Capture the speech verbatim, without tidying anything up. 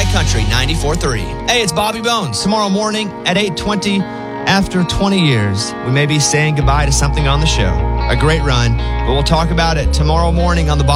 Country ninety-four point three. Hey, it's Bobby Bones. Tomorrow morning at eight twenty, after twenty years, we may be saying goodbye to something on the show. A great run, but we'll talk about it tomorrow morning on the Bobby